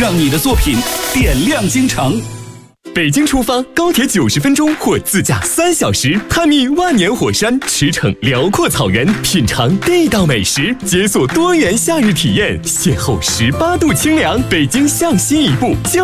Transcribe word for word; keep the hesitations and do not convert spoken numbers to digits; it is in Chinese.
让你的作品点亮京城。 北京出发，高铁九十分钟或自驾三小时，探秘万年火山，驰骋辽阔草原，品尝地道美食，解锁多元夏日体验，邂逅十八度清凉。北京向西一步。